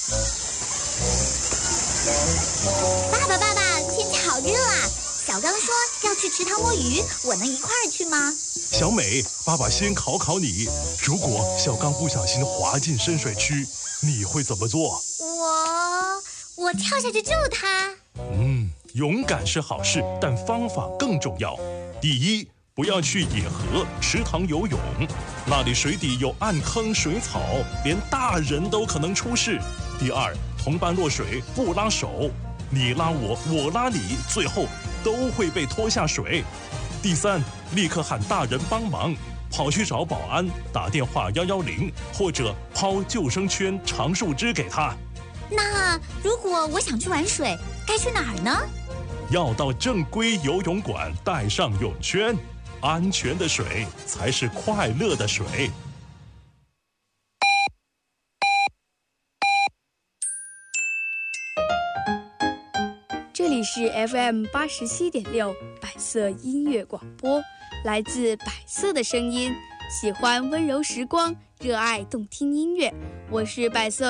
爸爸，天气好热啊！小刚说要去池塘摸鱼，我能一块儿去吗？ 小美，爸爸先考考你，如果小刚不小心滑进深水区，你会怎么做？ 我跳下去救他。 勇敢是好事，但方法更重要。第一，不要去野河、池塘游泳，那里水底有暗坑、水草，连大人都可能出事。第二，同伴落水不拉手，你拉我，我拉你，最后都会被拖下水。第三，立刻喊大人帮忙，跑去找保安，打电话110，或者抛救生圈、长树枝给他。 那如果我想去玩水，该去哪儿呢？ 要到正规游泳馆，带上泳圈，安全的水才是快乐的水。 这里是 FM87.6百色音乐广播，来自百色的声音，喜欢温柔时光，热爱动听音乐，我是百色